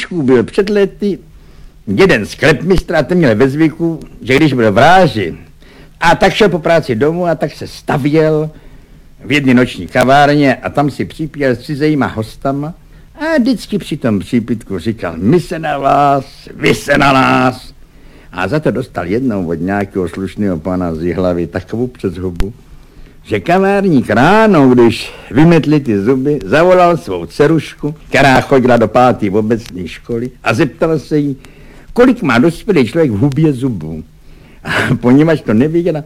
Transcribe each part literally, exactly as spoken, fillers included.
Františku byl před lety jeden sklepmistr a ten měl ve zvyku, že když byl v ráži a tak šel po práci domů a tak se stavěl v jedné noční kavárně a tam si připíjel s cizejma hostama a vždycky při tom přípitku říkal: my se na vás, vy se na nás. A za to dostal jednou od nějakého slušného pána z Jihlavy takovou přes hubu, že kavárník ráno, když vymetli ty zuby, zavolal svou dcerušku, která chodila do páté obecné školy, a zeptal se jí, kolik má dospělý člověk v hubě zubů. A poněvadž to nevěděla,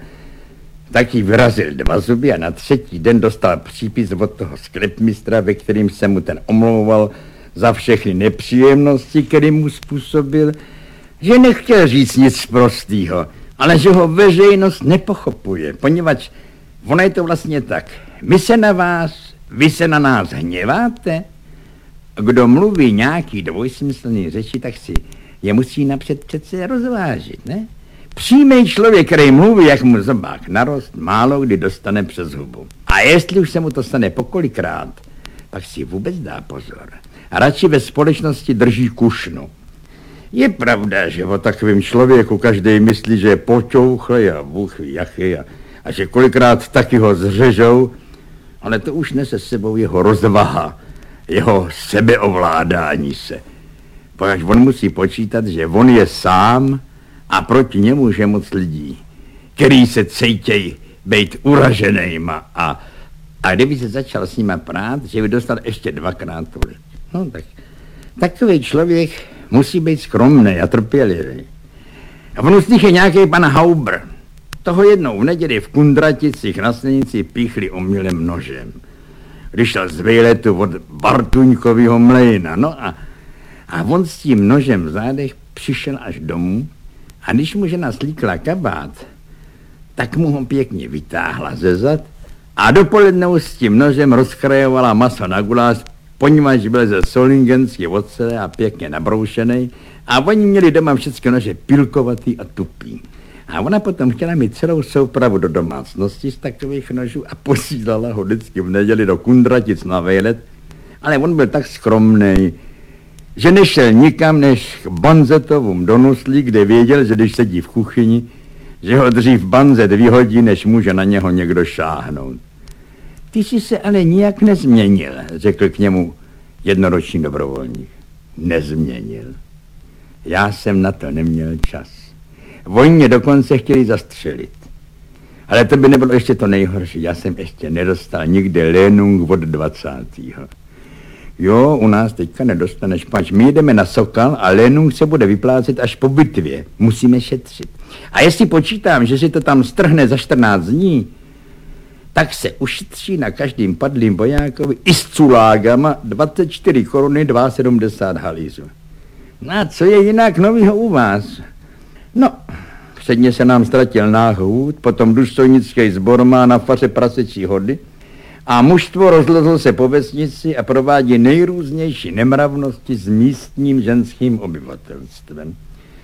tak jí vyrazil dva zuby a na třetí den dostal přípis od toho sklepmistra, ve kterým se mu ten omlouval za všechny nepříjemnosti, které mu způsobil, že nechtěl říct nic prostýho, ale že ho veřejnost nepochopuje, poněvadž ono je to vlastně tak. My se na vás, vy se na nás hněváte. Kdo mluví nějaký dvojsmyslný řeči, tak si je musí napřed přece rozvážit, ne? Přímý člověk, který mluví, jak mu zobák narost, málo kdy dostane přes hubu. A jestli už se mu to stane pokolikrát, tak si vůbec dá pozor. A radši ve společnosti drží kušnu. Je pravda, že o takovém člověku každý myslí, že je počouchlej a bůh ví jaký a, a že kolikrát taky ho zřežou, ale to už nese s sebou jeho rozvaha, jeho sebeovládání se. Protože on musí počítat, že on je sám a proti němu je moc lidí, který se cítějí být uraženýma a, a kdyby se začal s nima prát, že by dostal ještě dvakrát tolik. No tak takový člověk musí být skromný a trpělivý. A on z nich je nějaký pan Haubr. Toho jednou v neděli v Kundraticích na silnici píchli omylem nožem. Když šel z výletu od Bartuňkovýho mlejna. No a, a on s tím nožem v zádech přišel až domů a když mu žena slíkla kabát, tak mu ho pěkně vytáhla ze zad a dopoledne s tím nožem rozkrajovala maso na guláš, poněvadž byl ze solingenský ocele a pěkně nabroušený a oni měli doma všechny nože pilkovatý a tupý. A ona potom chtěla mít celou soupravu do domácnosti z takových nožů a posílala ho vždycky v neděli do Kundratic na výlet, ale on byl tak skromný, že nešel nikam než k banzetovům do Nuslí, kde věděl, že když sedí v kuchyni, že ho dřív banzet vyhodí, než může na něho někdo šáhnout. Ty jsi se ale nijak nezměnil, řekl k němu jednoroční dobrovolník. Nezměnil. Já jsem na to neměl čas. Oni mě dokonce chtěli zastřelit. Ale to by nebylo ještě to nejhorší. Já jsem ještě nedostal nikde lénung od dvacátého Jo, u nás teďka nedostaneš, pač my jdeme na Sokal a lénung se bude vyplácet až po bitvě. Musíme šetřit. A jestli počítám, že si to tam strhne za čtrnáct dní, tak se ušetří na každým padlým vojákovi i s culágama dvacet čtyři koruny sedmdesát dva halířů. No a co je jinak novýho u vás? No, předně se nám ztratil náhůd, potom důstojnický sbor má na faře prasečí hody a mužstvo rozlezlo se po vesnici a provádí nejrůznější nemravnosti s místním ženským obyvatelstvem.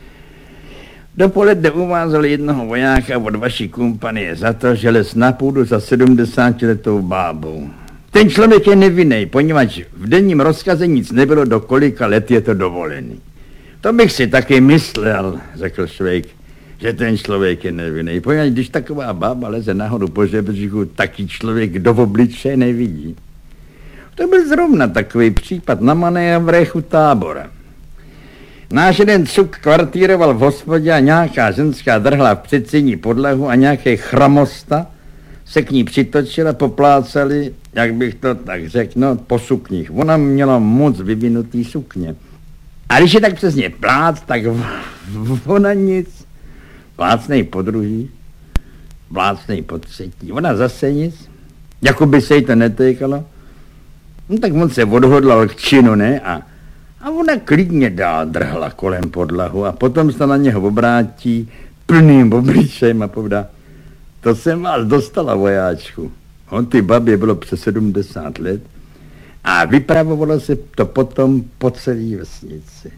Dopoledne uvázal jednoho vojáka od vaší kompanie za to, že les na půdu za sedmdesátiletou bábou. Ten člověk je nevinný, poněvadž v denním rozkaze nic nebylo, do kolika let je to dovolený. To bych si taky myslel, řekl Švejk, že ten člověk je nevinný. Poněvadž když taková bába leze nahoru po žebříku, taky člověk do obličeje nevidí. To byl zrovna takový případ na manévrechu Tábora. Náš jeden cuk kvartíroval v hospodě a nějaká ženská drhla v předsíni podlahu a nějaký chramosta se k ní přitočil a poplácali, jak bych to tak řekl, no, po sukních. Ona měla moc vyvinutý sukně. A když je tak přesně plác, tak ona nic. Plácnej po druhý, plácnej po třetí. Ona zase nic, jako by se jí to netýkalo. No tak on se odhodlal k činu, ne? A A ona klidně dál drhla kolem podlahu a potom se na něho obrátí plným obličejem a povídá: to jsem vás dostala, vojáčku. On ty babě bylo přes sedmdesát let a vypravovalo se to potom po celé vesnici.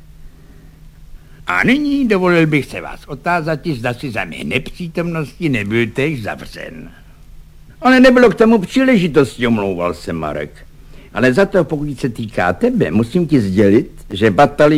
A nyní dovolil bych se vás otázat, zda si za mé nepřítomnosti nebyl též zavřen. Ale nebylo k tomu příležitosti, omlouval se Marek. Ale za to, pokud se týká tebe, musím ti sdělit, že batalion